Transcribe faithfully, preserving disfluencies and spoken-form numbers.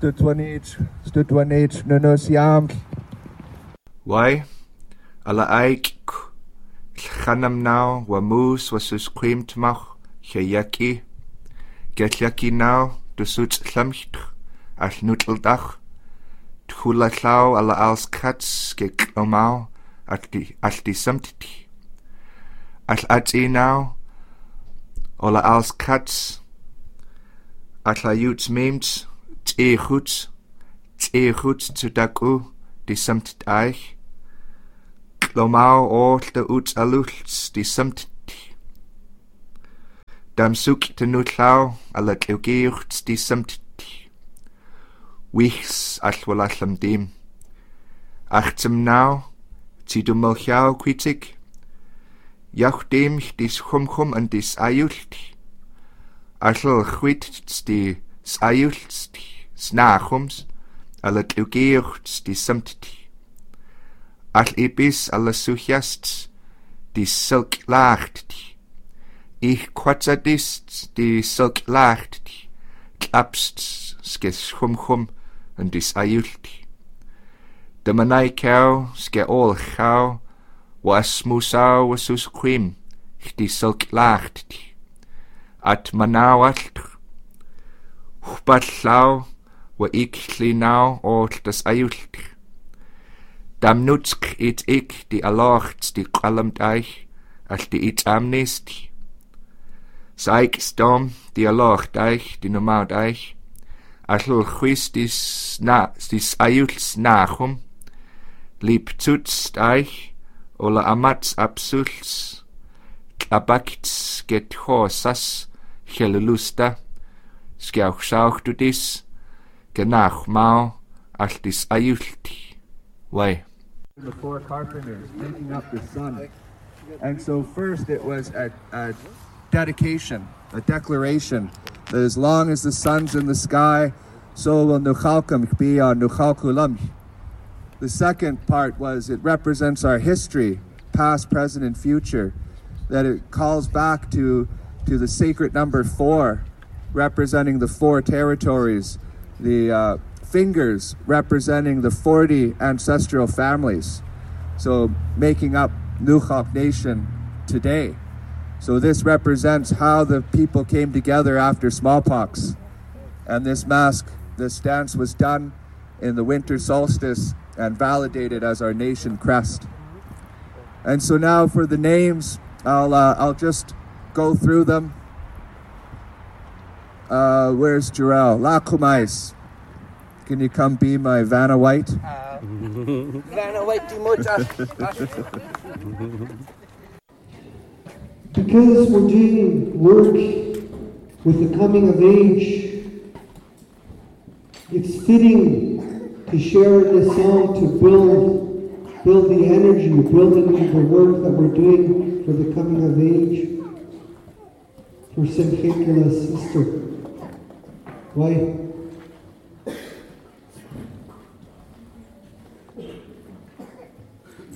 Stutwanich, Stutwanich, no siam. Why? Alla aik Chanam now, wa moose was us cream tmach, Hayaki. Get yaki now, de suits lamcht, al nuteldach. Tchula klau alla als kats, get omau, at die at die samtiti. Al at e now, alla als kats, at la juts meemt, tee goed, tee goed zu daku, die samtit eich. Klomau all de uts alults, die samtiti. Dam suk te nutlau, alla kleugeurts, die samtiti. Wichs all walallam dim. Achtem now, ti du melchau quitig. Jauch dem dis chumchum an dis ayulti. Allal chwit di sayulti, snachums, alla kleugeurts, die samtiti. All ebis alla suchjast, die silk laagt. Ich quatzadist, die silk laagt. Klapst, skes chum chum, en dis ayulti. De manai kau, ske all chau, was musau was us quim, die silk laagt. At manau altr. Hbat lau, wa ik linau all das ayulti. Dam nutsk it ik die alocht die qalmt eich, als die it amnest. Saik stom die alocht eich, die normaal eich, als lul chwis dis na, dis ayuls nachum, lieb zutst eich, ola amats absuls, klabakts get horsas, chelulusta, skjauch sauch du dis, genach mau, als dis ayulti. Why? The four carpenters making up the sun. And so first it was a, a dedication, a declaration that as long as the sun's in the sky, so will Nuchalkam be on Nuchalkulam. The second part was it represents our history, past, present, and future, that it calls back to, to the sacred number four, representing the four territories, the uh, fingers representing the forty ancestral families, so making up Nukhalk Nation today. So this represents how the people came together after smallpox. And this mask, this dance was done in the winter solstice and validated as our nation crest. And so now for the names, I'll, uh, I'll just go through them. Uh, where's Jarrell? Lakumais. Can you come be my Vanna White? Uh, Vanna White, Because we're doing work with the coming of age, it's fitting to share this song to build, build the energy, building the work that we're doing for the coming of age for Simchikula's sister. Why?